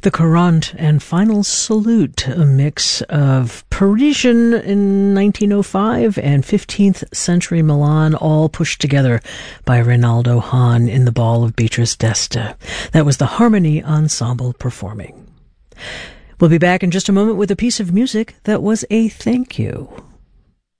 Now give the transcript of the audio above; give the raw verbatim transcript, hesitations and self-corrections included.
The Courante and Final Salute, a mix of Parisian in nineteen oh five and fifteenth century Milan, all pushed together by Reynaldo Hahn in the Ball of Beatrice d'Este. That was the Harmony Ensemble performing. We'll be back in just a moment with a piece of music that was a thank you.